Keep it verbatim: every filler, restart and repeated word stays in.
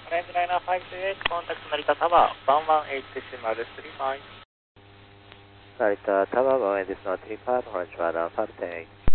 Orange Liner five two eight, contact Narita Tower, one one eight decimal three five. Narita Tower, one one eight decimal three five, Orange Liner five two eight.